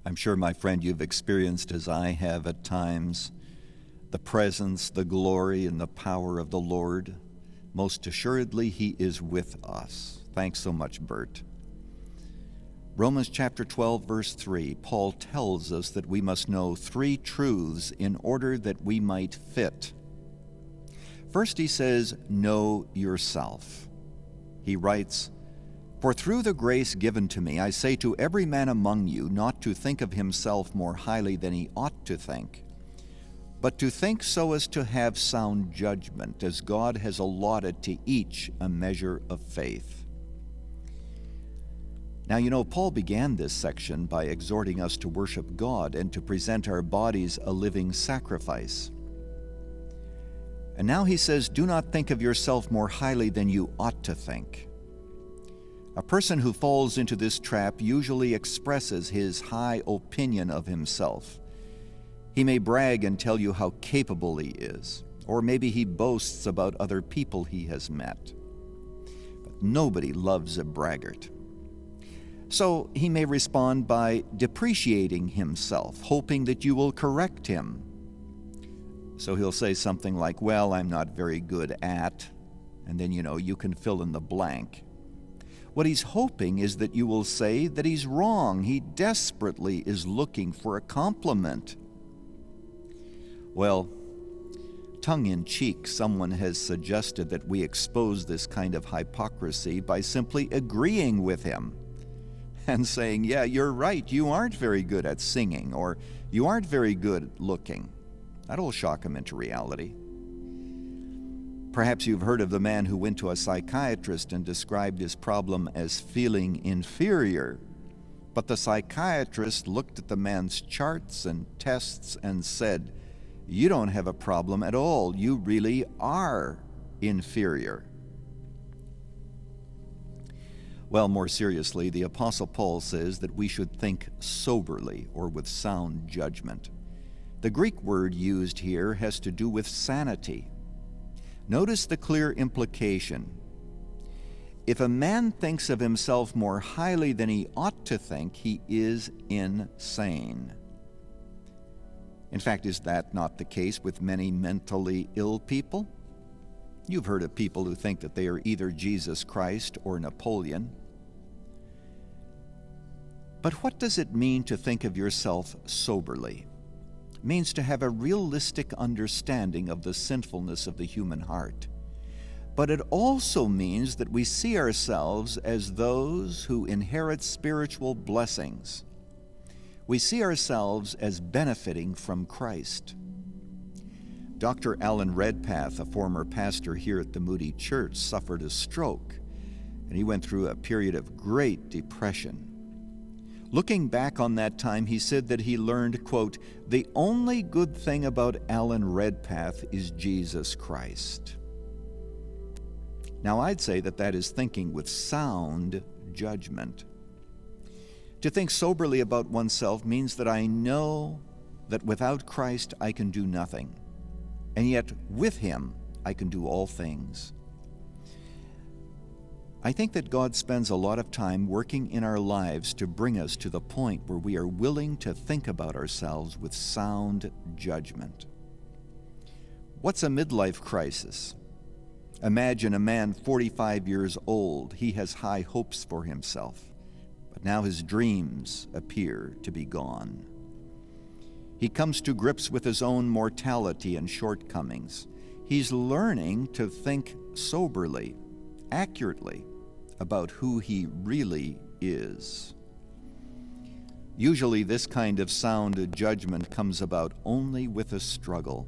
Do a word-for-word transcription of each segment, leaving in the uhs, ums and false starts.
I'm sure, my friend, you've experienced, as I have at times, the presence, the glory, and the power of the Lord. Most assuredly, He is with us. Thanks so much, Bert. Romans chapter twelve, verse three, Paul tells us that we must know three truths in order that we might fit. First, he says, know yourself. He writes, "For through the grace given to me, I say to every man among you not to think of himself more highly than he ought to think, but to think so as to have sound judgment, as God has allotted to each a measure of faith." Now, you know, Paul began this section by exhorting us to worship God and to present our bodies a living sacrifice. And now he says, do not think of yourself more highly than you ought to think. A person who falls into this trap usually expresses his high opinion of himself. He may brag and tell you how capable he is, or maybe he boasts about other people he has met. But nobody loves a braggart. So he may respond by depreciating himself, hoping that you will correct him. So he'll say something like, well, I'm not very good at, and then, you know, you can fill in the blank. What he's hoping is that you will say that he's wrong. He desperately is looking for a compliment. Well, tongue-in-cheek, someone has suggested that we expose this kind of hypocrisy by simply agreeing with him and saying, yeah, you're right, you aren't very good at singing, or you aren't very good looking. That'll shock him into reality. Perhaps you've heard of the man who went to a psychiatrist and described his problem as feeling inferior. But the psychiatrist looked at the man's charts and tests and said, you don't have a problem at all. You really are inferior. Well, more seriously, the Apostle Paul says that we should think soberly or with sound judgment. The Greek word used here has to do with sanity. Notice the clear implication. If a man thinks of himself more highly than he ought to think, he is insane. In fact, is that not the case with many mentally ill people? You've heard of people who think that they are either Jesus Christ or Napoleon. But what does it mean to think of yourself soberly? It means to have a realistic understanding of the sinfulness of the human heart. But it also means that we see ourselves as those who inherit spiritual blessings. We see ourselves as benefiting from Christ. Doctor Alan Redpath, a former pastor here at the Moody Church, suffered a stroke, and he went through a period of great depression. Looking back on that time, he said that he learned, quote, the only good thing about Alan Redpath is Jesus Christ. Now, I'd say that that is thinking with sound judgment. To think soberly about oneself means that I know that without Christ I can do nothing, and yet with Him I can do all things. I think that God spends a lot of time working in our lives to bring us to the point where we are willing to think about ourselves with sound judgment. What's a midlife crisis? Imagine a man forty-five years old. He has high hopes for himself, but now his dreams appear to be gone. He comes to grips with his own mortality and shortcomings. He's learning to think soberly, accurately, about who he really is. Usually this kind of sound judgment comes about only with a struggle.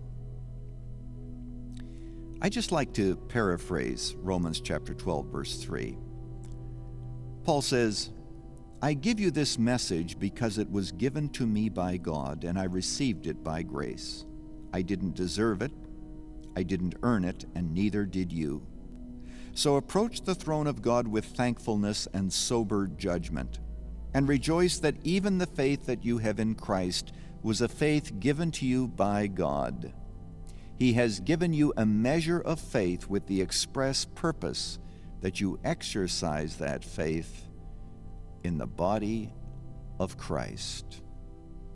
I just like to paraphrase Romans chapter twelve, verse three. Paul says, I give you this message because it was given to me by God, and I received it by grace. I didn't deserve it, I didn't earn it, and neither did you. So approach the throne of God with thankfulness and sober judgment, and rejoice that even the faith that you have in Christ was a faith given to you by God. He has given you a measure of faith with the express purpose that you exercise that faith in the body of Christ.